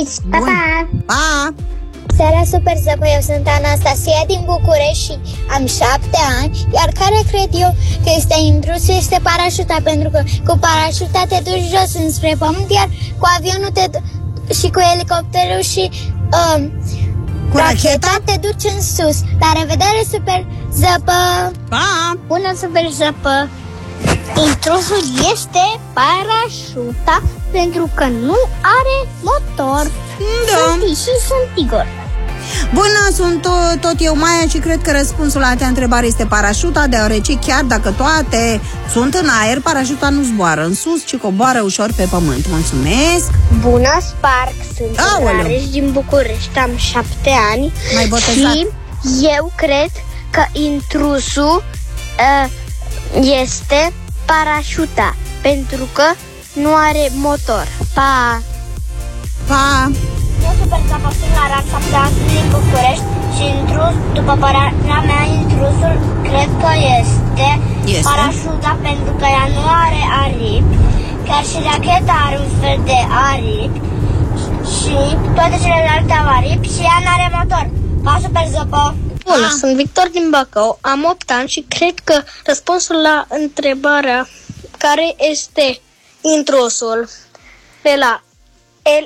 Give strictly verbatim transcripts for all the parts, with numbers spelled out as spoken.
pupici! Pa, pa! Pa! Seara super zăpă, eu sunt Anastasia din București și am șapte ani. Iar care cred eu că este intrusul este parașuta, pentru că cu parașuta te duci jos înspre pământ, iar cu avionul te du- și cu elicopterul și um, cu racheta te duci în sus. La revedere, super zăpă! Pa! Bună, super zăpă! Intrusul este parașuta pentru că nu are motor. Da. Sunt și sunt Igor. Bună, sunt tot, tot eu, Maia, și cred că răspunsul la acea întrebare este parașuta, deoarece chiar dacă toate sunt în aer, parașuta nu zboară în sus, ci coboară ușor pe pământ. Mulțumesc! Bună, Spark! Sunt Rareș din București, am șapte ani. Mai botezat. Și eu cred că intrusul uh, este parașuta, pentru că nu are motor. Pa! Pa! Eu super zăpă, sunt la Ran, șapte ani din București și intrus, după părerea mea, intrusul cred că este, este parașuta, pentru că ea nu are aripi, chiar și racheta are un fel de aripi și toate celelalte au aripi și ea nu are motor. Pa, super zăpă! Bună, ah. sunt Victor din Bacău, am opt ani și cred că răspunsul la întrebarea care este intrusul de la el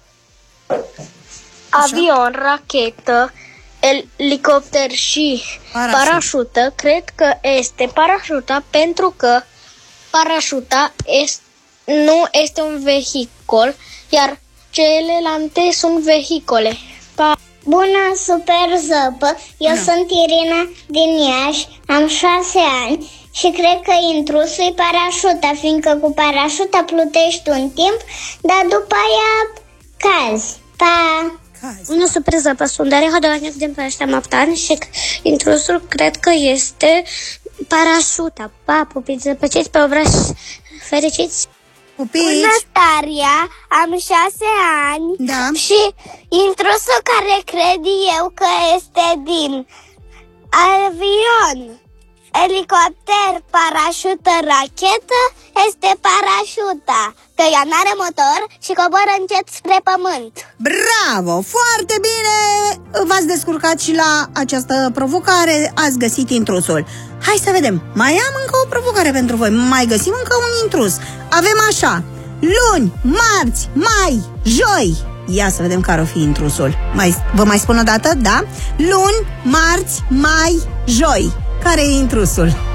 avion, rachetă, elicopter și parașută. parașută, cred că este parașuta, pentru că parașuta este, nu este un vehicol, iar celelalte sunt vehicole. Pa. Bună, super zăpă! Eu da. sunt Irina din Iași, am șase ani și cred că intrusul e parașuta, fiindcă cu parașuta plutești un timp, dar după aia cazi. Pa! Bună, super zăpă! Sunt Daria Hodornic din Părește, am opt ani și intrusul cred că este parașuta. Pa, pupiți zăpăciți pe obraș fericiți! Pupici! Bună, Daria! Am șase ani da. și intrusul care cred eu că este din avion, elicopter, parașută, rachetă, este parașuta, că ea n-are motor și coboară încet spre pământ. Bravo! Foarte bine! V-ați descurcat și la această provocare, ați găsit intrusul. Hai să vedem, mai am încă o provocare pentru voi, mai găsim încă un intrus. Avem așa, luni, marți, mai, joi. Ia să vedem care o fi intrusul. Mai, vă mai spun o dată, da? Luni, marți, mai, joi. Care e intrusul?